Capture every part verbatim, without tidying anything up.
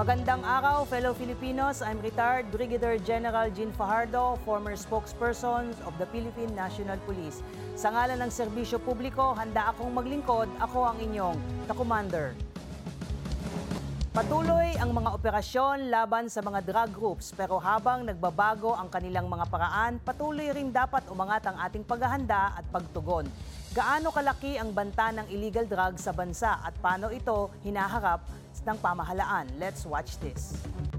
Magandang araw, fellow Filipinos. I'm retired Brigadier General Jean Fajardo, former spokesperson of the Philippine National Police. Sa ngalan ng serbisyo publiko, handa akong maglingkod. Ako ang inyong ka-commander. Patuloy ang mga operasyon laban sa mga drug groups, pero habang nagbabago ang kanilang mga paraan, patuloy rin dapat umangat ang ating paghahanda at pagtugon. Gaano kalaki ang banta ng illegal drugs sa bansa at paano ito hinaharap ng pamahalaan? Let's watch this.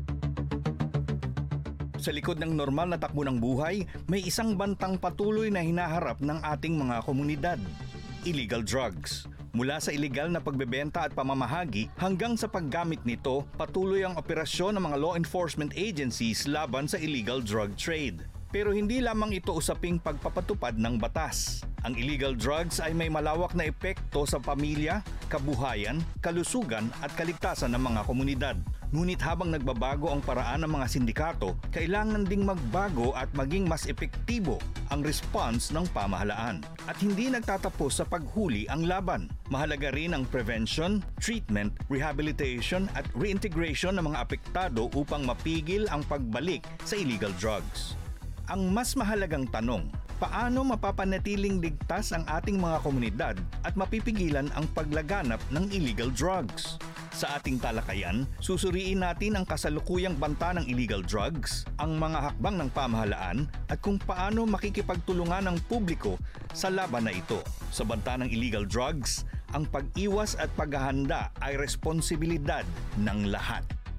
Sa likod ng normal na takbo ng buhay, may isang bantang patuloy na hinaharap ng ating mga komunidad. Illegal drugs. Mula sa iligal na pagbebenta at pamamahagi hanggang sa paggamit nito, patuloy ang operasyon ng mga law enforcement agencies laban sa illegal drug trade. Pero hindi lamang ito usaping pagpapatupad ng batas. Ang illegal drugs ay may malawak na epekto sa pamilya, kabuhayan, kalusugan at kaligtasan ng mga komunidad. Ngunit habang nagbabago ang paraan ng mga sindikato, kailangan ding magbago at maging mas epektibo ang response ng pamahalaan. At hindi nagtatapos sa paghuli ang laban. Mahalaga rin ang prevention, treatment, rehabilitation at reintegration ng mga apektado upang mapigil ang pagbalik sa illegal drugs. Ang mas mahalagang tanong, paano mapapanatiling ligtas ang ating mga komunidad at mapipigilan ang paglaganap ng illegal drugs? Sa ating talakayan, susuriin natin ang kasalukuyang banta ng illegal drugs, ang mga hakbang ng pamahalaan at kung paano makikipagtulungan ng publiko sa laban na ito. Sa banta ng illegal drugs, ang pag-iwas at paghahanda ay responsibilidad ng lahat.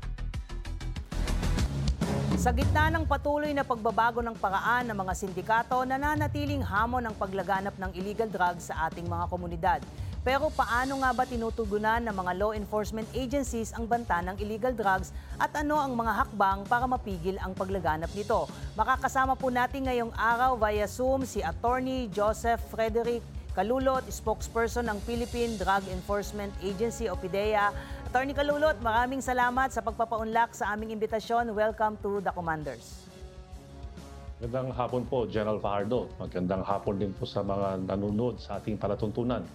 Sa gitna ng patuloy na pagbabago ng paraan ng mga sindikato, nananatiling hamon ang paglaganap ng illegal drugs sa ating mga komunidad. Pero paano nga ba tinutugunan ng mga law enforcement agencies ang banta ng illegal drugs at ano ang mga hakbang para mapigil ang paglaganap nito? Makakasama po natin ngayong araw via Zoom si Attorney Joseph Frederick Calulot, spokesperson ng Philippine Drug Enforcement Agency o PIDEA. Attorney Calulot, maraming salamat sa pagpapaunlak sa aming imbitasyon. Welcome to the Commanders. Magandang hapon po, General Fajardo. Magandang hapon din po sa mga nanonood sa ating palatuntunan.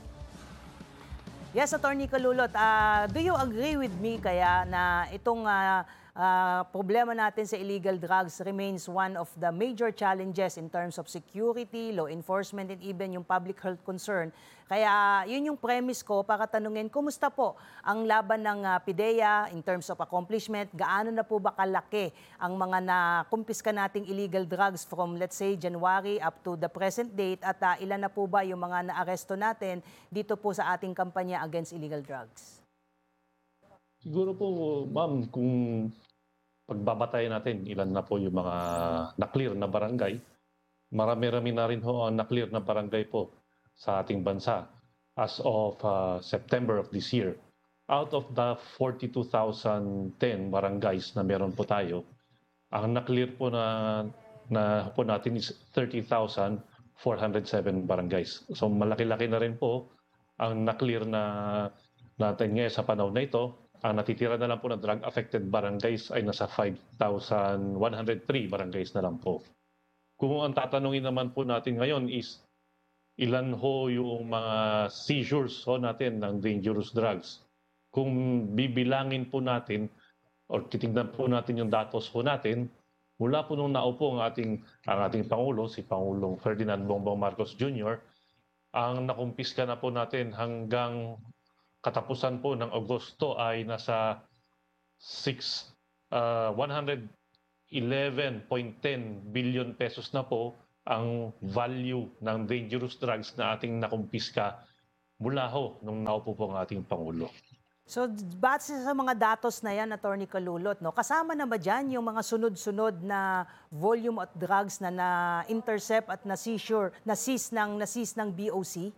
Yes, Attorney Calulot, uh, do you agree with me kaya na itong uh, uh, problema natin sa illegal drugs remains one of the major challenges in terms of security, law enforcement, and even yung public health concern? Kaya yun yung premise ko para tanungin, kumusta po ang laban ng uh, PIDEA in terms of accomplishment? Gaano na po ba kalaki ang mga nakumpiska nating illegal drugs from let's say January up to the present date? At uh, ilan na po ba yung mga naaresto natin dito po sa ating kampanya against illegal drugs? Siguro po, ma'am, kung pagbabatayan natin, ilan na po yung mga na-clear na barangay, marami-rami na rin ho ang na-clear na barangay po sa ating bansa as of uh, September of this year. Out of the forty-two thousand ten barangays na meron po tayo, ang na-clear po na, na po natin is thirty thousand four hundred seven barangays. So malaki-laki na rin po ang na-clear na natin ngayon sa panahon na ito. Ang natitira na lang po na drug-affected barangays ay nasa five thousand one hundred three barangays na lang po. Kung ang tatanungin naman po natin ngayon is ilan ho yung mga seizures ho natin ng dangerous drugs. Kung bibilangin po natin o titignan po natin yung datos ho natin, mula po nung naupo ang ating, ang ating Pangulo, si Pangulong Ferdinand Bongbong Marcos Junior, ang nakumpiska na po natin hanggang katapusan po ng Agosto ay nasa six, uh, one hundred eleven point one zero billion pesos na po ang value ng dangerous drugs na ating nakumpiska mula ho nung naupo po ang ating Pangulo. So, base sa mga datos na yan, Attorney Calulot, no, kasama na ba dyan yung mga sunod-sunod na volume at drugs na na-intercept at na-seizure, na-seize ng, na-seize ng B O C?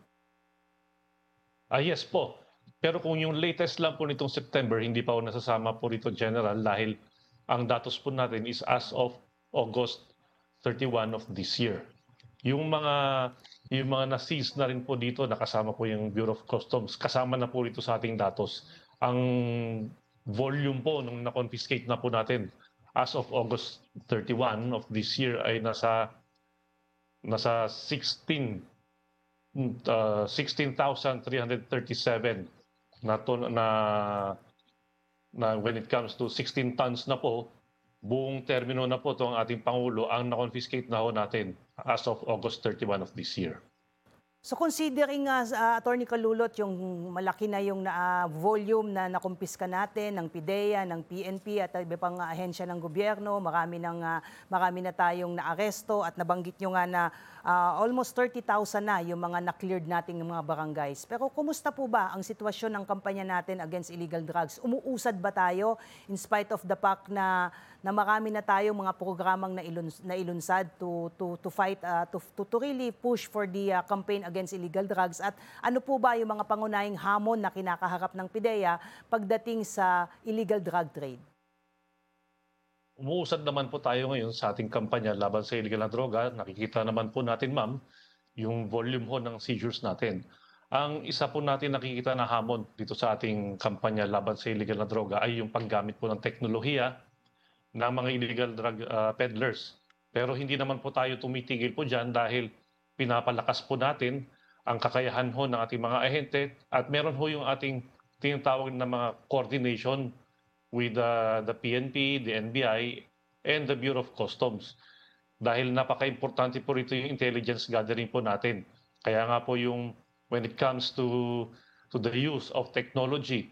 Ah, yes po. Pero kung yung latest lang po nitong September, hindi pa po nasasama po rito, General, dahil ang datos po natin is as of August thirty-one of this year. Yung mga yung mga na-seize na rin po dito, nakasama po yung Bureau of Customs, kasama na po rito sa ating datos. Ang volume po nung na-confiscate na po natin as of August thirty-one of this year ay nasa nasa sixteen uh, sixteen thousand three hundred thirty-seven na, ton, na na when it comes to sixteen tons na po, buong termino na po itong ating Pangulo ang na-confiscate na ho natin as of August thirty-first of this year. So considering uh, Attorney Kalulot, yung malaki na yung na, uh, volume na nakumpiska natin ng PIDEA, ng P N P at iba pang uh, ahensya ng gobyerno, marami, ng, uh, marami na tayong naaresto at nabanggit nyo nga na uh, almost thirty thousand na yung mga na-cleared nating mga barangays. Pero kumusta po ba ang sitwasyon ng kampanya natin against illegal drugs? Umuusad ba tayo in spite of the fact na na marami na tayong mga programang nailuns, nailunsad to to to fight uh, to, to to really push for the uh, campaign against illegal drugs, at ano po ba yung mga pangunahing hamon na kinakaharap ng PIDEA pagdating sa illegal drug trade? Umuusad naman po tayo ngayon sa ating kampanya laban sa illegal na droga. Nakikita naman po natin, ma'am, yung volume ho ng seizures natin. Ang isa po natin nakikita na hamon dito sa ating kampanya laban sa illegal na droga ay yung paggamit po ng teknolohiya ng mga illegal drug uh, peddlers. Pero hindi naman po tayo tumitigil po dyan dahil pinapalakas po natin ang kakayahan ho ng ating mga ahente at meron ho yung ating tinatawag na mga coordination with uh, the P N P, the N B I, and the Bureau of Customs. Dahil napaka-importante po rito yung intelligence gathering po natin. Kaya nga po yung when it comes to to the use of technology,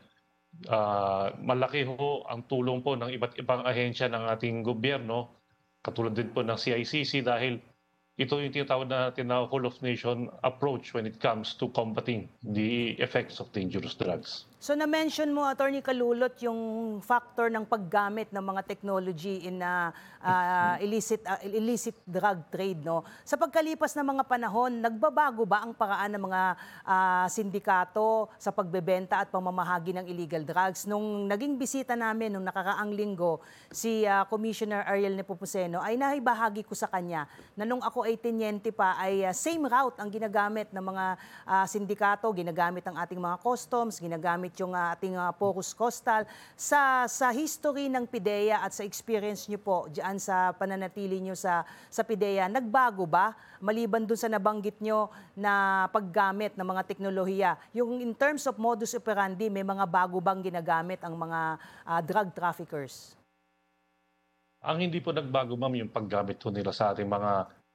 Uh, malaki ho ang tulong po ng iba't ibang ahensya ng ating gobyerno, katulad din po ng C I C C, dahil ito yung tinatawag natin na whole of nation approach when it comes to combating the effects of dangerous drugs. So na-mention mo, Attorney Kalulot, yung factor ng paggamit ng mga technology in uh, uh, illicit uh, illicit drug trade, no? Sa pagkalipas ng mga panahon, nagbabago ba ang paraan ng mga uh, sindikato sa pagbebenta at pamamahagi ng illegal drugs? Nung naging bisita namin nung nakaraang linggo, si uh, Commissioner Ariel Nepomuceno, ay nahibahagi ko sa kanya na nung ako ay tenyente pa ay uh, same route ang ginagamit ng mga uh, sindikato, ginagamit ang ating mga customs, ginagamit yung uh, ating uh, Porus Coastal. Sa sa history ng PIDEA at sa experience nyo po diyan sa pananatili nyo sa, sa PIDEA, nagbago ba? Maliban dun sa nabanggit nyo na paggamit ng mga teknolohiya, yung in terms of modus operandi, may mga bago bang ginagamit ang mga uh, drug traffickers? Ang hindi po nagbago, ma'am, yung paggamit po nila sa ating mga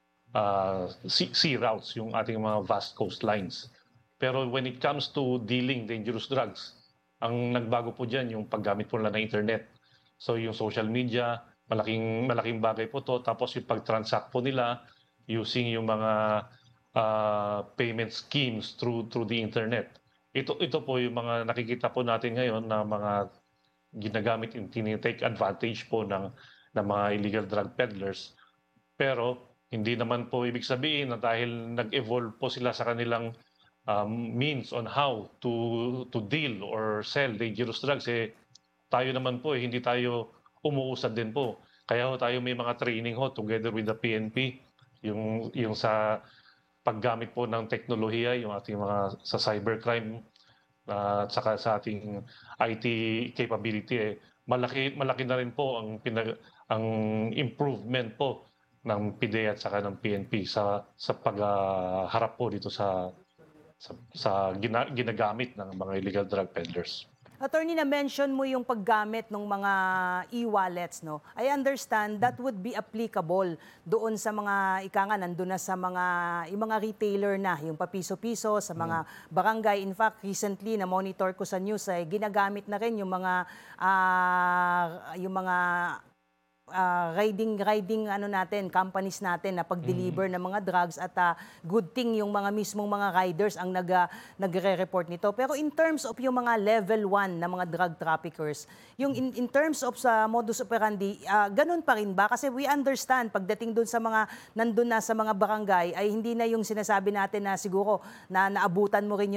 uh, sea, sea routes, yung ating mga vast coastlines. Pero when it comes to dealing dangerous drugs, ang nagbago po dyan yung paggamit po nila ng internet. So yung social media, malaking malaking bagay po to. Tapos yung pag-transact po nila using yung mga uh, payment schemes through through the internet. Ito ito po yung mga nakikita po natin ngayon na mga ginagamit, tinitake advantage po ng ng mga illegal drug peddlers. Pero hindi naman po ibig sabihin na dahil nag-evolve po sila sa kanilang Um, means on how to to deal or sell dangerous drugs, eh tayo naman po eh, hindi tayo umuusad din po. Kaya ho, tayo may mga training ho together with the P N P, yung yung sa paggamit po ng teknolohiya, yung ating mga sa cybercrime uh, at saka sa ating I T capability, eh malaki malaki na rin po ang pinag, ang improvement po ng PIDEA at saka ng P N P sa sa pagharap uh, po dito sa sa, sa gina, ginagamit ng mga illegal drug peddlers. Attorney, na-mention mo yung paggamit ng mga e-wallets, no? I understand that would be applicable doon sa mga, ika nga, nandun na sa mga, yung mga retailer na, yung papiso-piso, sa mga barangay. In fact, recently, na-monitor ko sa news, ay ginagamit na rin yung mga, uh, yung mga, Uh, riding riding ano natin, companies natin na pag-deliver mm. ng mga drugs, at uh, good thing yung mga mismong mga riders ang nag uh, nagre-report nito. Pero in terms of yung mga level one na mga drug traffickers, yung in, in terms of sa modus operandi, uh, ganun pa rin ba? Kasi we understand pagdating doon sa mga nandun na sa mga barangay ay hindi na yung sinasabi natin na siguro na naabutan mo rin